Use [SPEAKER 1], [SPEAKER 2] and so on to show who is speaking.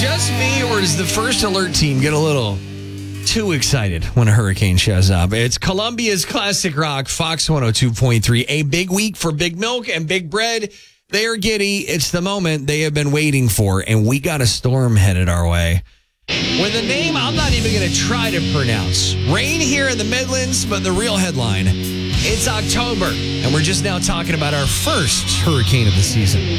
[SPEAKER 1] just me, or does the first alert team get a little too excited when a hurricane shows up? It's Columbia's Classic Rock, Fox 102.3. A big week for Big Milk and Big Bread. They are giddy. It's the moment they have been waiting for, and we got a storm headed our way. With a name I'm not even going to try to pronounce. Rain here in the Midlands, but the real headline, it's October, and we're just now talking about our first hurricane of the season.